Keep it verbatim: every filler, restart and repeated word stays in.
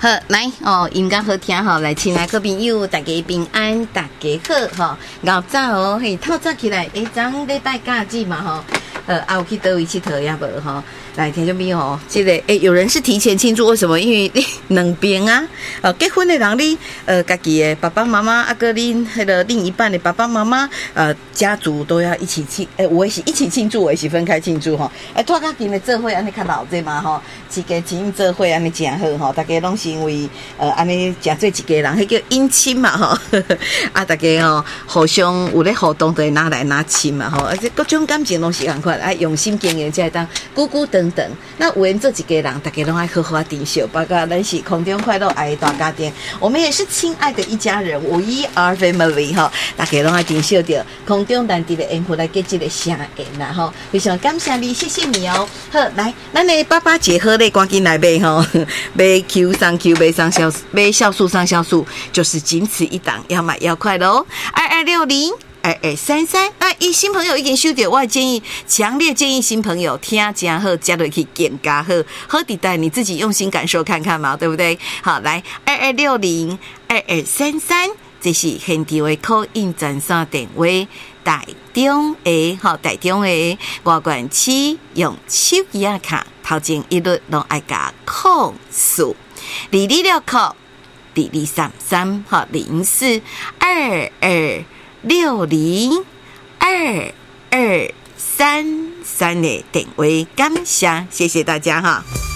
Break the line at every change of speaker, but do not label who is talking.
好，来哦，音乐好听吼，来，亲爱的朋友，大家平安，大家好吼。熬早哦，嘿，透早起来，诶，昨礼拜假日嘛吼，呃，啊有去倒位佚佗也无吼。来，听众朋友哦，这个诶，有人是提前庆祝，为什么？因为两边啊，呃，结婚的人你呃，家己的爸爸妈妈啊，跟恁迄个另一半的爸爸妈妈，呃，家族都要一起庆，诶，我也是一起庆祝，我也是分开庆祝吼。诶，拖较近的做伙安尼较闹热嘛吼，一家亲做伙安尼真好吼，大家拢是因为呃安尼诚做一家人，迄叫姻亲嘛吼，啊，大家吼互相有咧互动，就会拿来拿亲嘛吼，而且各种感情拢是共款，啊，用心经营才会当久久长。等，那有缘做一家人，大家拢爱好好珍惜，包括咱是空中快乐爱大家庭，我们也是亲爱的一家人 ，We are family 哈，大家拢爱珍惜着空中难得的缘分来结这个声缘啦吼，非常感谢你，谢谢你哦。好，来，咱的爸爸节好咧，赶紧来买吼，买 Q 上 Q， 买上酵买酵素上酵素，就是仅此一档，要买要快喽，二二六零。二二三三，那一新朋友已经收到，我建议，强烈建议新朋友听加好，加落去更加好，好地带你自己用心感受看看嘛，对不对？好，来二二六零二二三三，这是现场的call in专线电话，台中的好，台中的外管区用手机啊卡，头前一律拢爱加控诉，二二六扣，二二三三，好零四二二。六零二二三三的电话，感谢，谢谢大家哈。